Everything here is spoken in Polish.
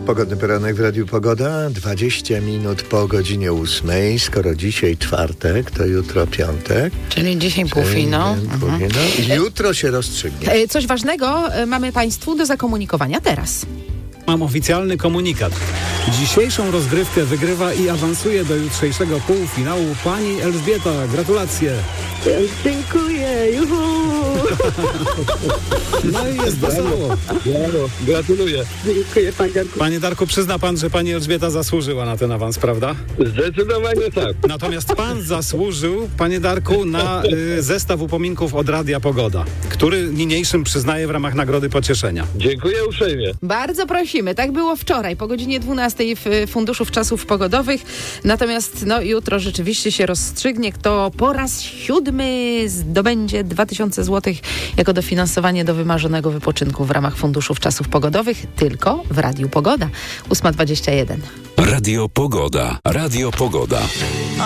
Pogodny poranek w Radiu Pogoda, 20 minut po godzinie 8. Skoro dzisiaj czwartek, to jutro piątek. Czyli dzisiaj półfinał. Jutro się rozstrzygnie. Coś ważnego mamy Państwu do zakomunikowania teraz. Mam oficjalny komunikat. Dzisiejszą rozgrywkę wygrywa i awansuje do jutrzejszego półfinału pani Elżbieta. Gratulacje. Dziękuję, juhu! No i jest wesoło. Gratuluję. Dziękuję, panie Darku. Panie Darku, przyzna pan, że pani Elżbieta zasłużyła na ten awans, prawda? Zdecydowanie tak. Natomiast pan zasłużył, panie Darku, na zestaw upominków od Radia Pogoda, który niniejszym przyznaje w ramach Nagrody Pocieszenia. Dziękuję uprzejmie. Bardzo prosimy. Tak było wczoraj po godzinie 12 w Funduszu Czasów Pogodowych. Natomiast jutro rzeczywiście się rozstrzygnie, kto po raz 7 zdobędzie 2000 zł jako dofinansowanie do wymarzonego wypoczynku w ramach Funduszu Czasów Pogodowych tylko w Radiu Pogoda. 8:21. Radio Pogoda. Radio Pogoda.